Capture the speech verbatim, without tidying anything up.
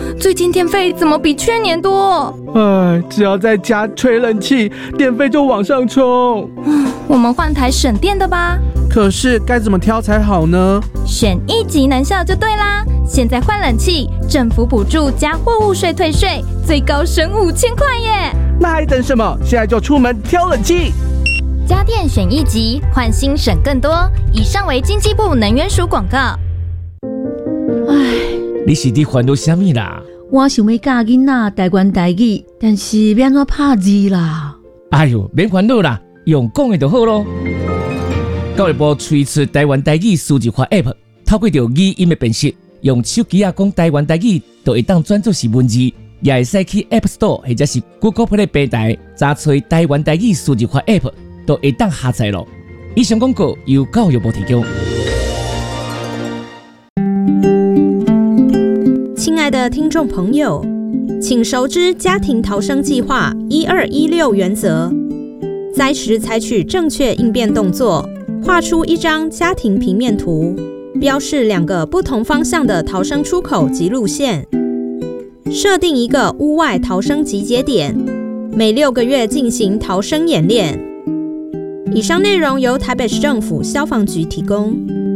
最近电费怎么比去年多？ 哎，只要在家吹冷气，电费就往上冲。 我们换台省电的吧。 可是该怎么挑才好呢？ 选一级能效就对啦！现在换冷气，政府补助加货物税退税，最高省五千块耶！ 那还等什么？现在就出门挑冷气！ 家电选一级，换新省更多。以上为经济部能源署广告。 唉， 你是伫烦恼什么啦？ 我想要教囡仔台湾台语，但是要安怎拍字啦？ 哎呦，免烦恼啦，用讲的就好咯。教育部推出台湾台语数字化 App， 透过着语音的辨识，用手机啊讲台湾台语，就会当转做是文字，也会使去 App Store 或者是 Google Play 平台查找台湾台语数字化 App， 都会当下载咯。以上广告由教育部提供。 亲爱的听众朋友，请熟知家庭逃生计划一二一六原则，灾时采取正确应变动作，画出一张家庭平面图，标示两个不同方向的逃生出口及路线，设定一个屋外逃生集结点，每六个月进行逃生演练。以上内容由台北市政府消防局提供。